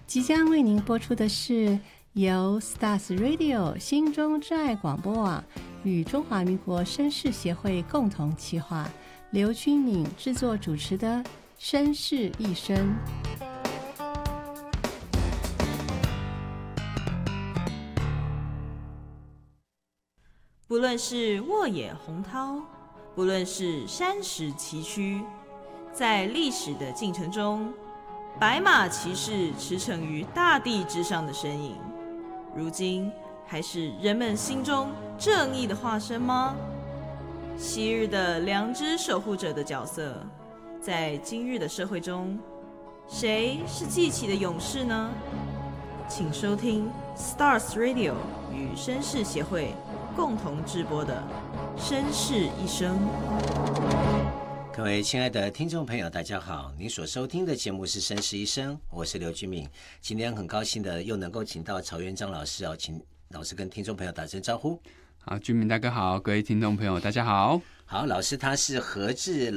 即将为您播出的是由 Stars Radio 心中之爱广播网与中华民国绅士协会共同企划，刘君敏制作主持的《绅士一生》。 不论是沃野洪涛，不论是山石崎岖，在历史的进程中，白马骑士驰骋于大地之上的身影，如今还是人们心中正义的化身吗？昔日的良知守护者的角色，在今日的社会中，谁是记起的勇士呢？请收听 Stars Radio 与绅士协会共同直播的《绅士一生》。 各位亲爱的听众朋友大家好，您所收听的节目是《绅士一生》，我是刘君敏。今天很高兴的又能够请到曹元章老师，请老师跟听众朋友打声招呼。 好，君敏大哥好，各位听众朋友大家好。 好，老师他是和志